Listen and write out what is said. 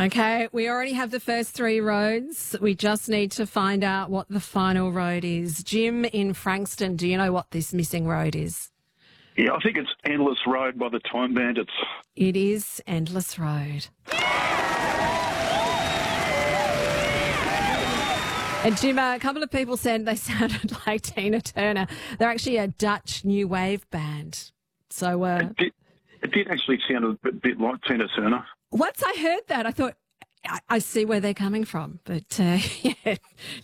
Okay, we already have the first three roads. We just need to find out what the final road is. Jim in Frankston, do you know what this missing road is? Yeah, I think it's Endless Road by the Time Bandits. It is Endless Road. And Jim, a couple of people said they sounded like Tina Turner. They're actually a Dutch new wave band. So It did actually sound a bit like Tina Turner. once I heard that, I thought, I see where they're coming from. But, yeah,